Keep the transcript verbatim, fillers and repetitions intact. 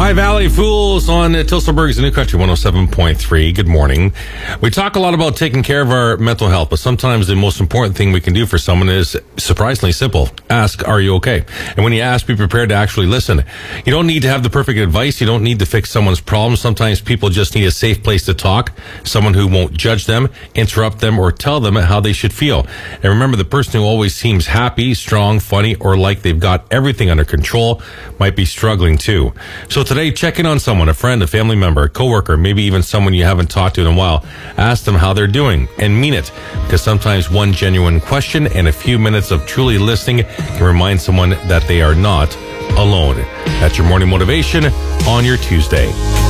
Hi, Valley Fools on uh, Tilsonburg's New Country one oh seven point three. Good morning. We talk a lot about taking care of our mental health, but sometimes the most important thing we can do for someone is surprisingly simple. Ask, are you okay? And when you ask, be prepared to actually listen. You don't need to have the perfect advice. You don't need to fix someone's problems. Sometimes people just need a safe place to talk, someone who won't judge them, interrupt them, or tell them how they should feel. And remember, the person who always seems happy, strong, funny, or like they've got everything under control might be struggling too. So today, check in on someone, a friend, a family member, a coworker, maybe even someone you haven't talked to in a while. Ask them how they're doing and mean it, because sometimes one genuine question and a few minutes of truly listening can remind someone that they are not alone. That's your morning motivation on your Tuesday.